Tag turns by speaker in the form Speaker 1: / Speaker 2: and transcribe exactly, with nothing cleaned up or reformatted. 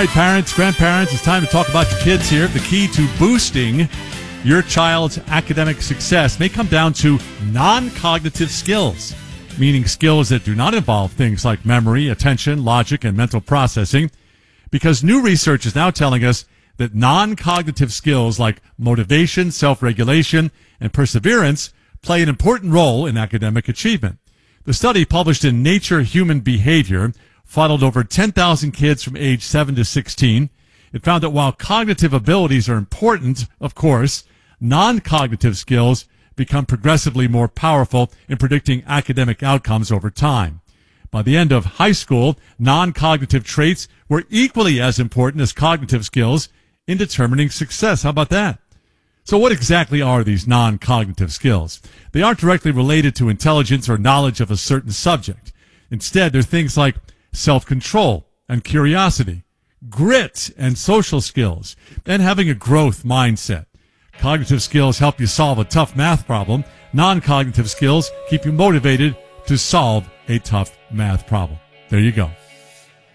Speaker 1: right, parents, grandparents, it's time to talk about your kids here. The key to boosting your child's academic success may come down to non-cognitive skills, meaning skills that do not involve things like memory, attention, logic, and mental processing, because new research is now telling us that non-cognitive skills like motivation, self-regulation, and perseverance play an important role in academic achievement. The study, published in Nature Human Behavior, followed over ten thousand kids from age seven to sixteen. It found that while cognitive abilities are important, of course, non-cognitive skills become progressively more powerful in predicting academic outcomes over time. By the end of high school, non-cognitive traits were equally as important as cognitive skills in determining success. How about that? So what exactly are these non-cognitive skills? They aren't directly related to intelligence or knowledge of a certain subject. Instead, they're things like self-control and curiosity, grit and social skills, and having a growth mindset. Cognitive skills help you solve a tough math problem. Non-cognitive skills keep you motivated to solve a tough math problem. There you go.